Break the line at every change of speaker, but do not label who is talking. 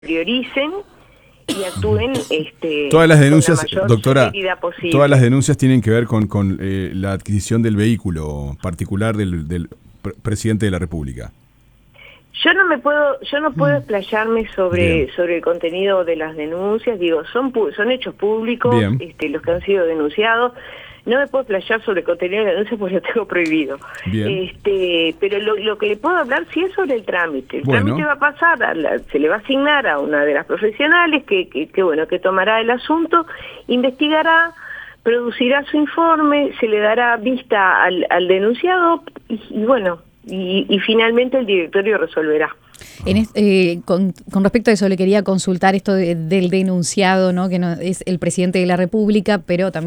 prioricen y actúen
todas las denuncias,
con la mayor
doctora,
celeridad posible.
todas las denuncias tienen que ver con la adquisición del vehículo particular del presidente de la República.
Yo no puedo explayarme sobre el contenido de las denuncias. Digo, son hechos públicos.
Bien.
Los que han sido denunciados. No me puedo explayar sobre el contenido de la denuncia porque lo tengo prohibido.
Bien.
Pero lo que le puedo hablar sí es sobre el trámite. El
Bueno.
trámite va a pasar, se le va a asignar a una de las profesionales que tomará el asunto, investigará, producirá su informe, se le dará vista al denunciado y finalmente el directorio resolverá.
Con respecto a eso, le quería consultar esto del denunciado, ¿no? Que no es el presidente de la República, pero también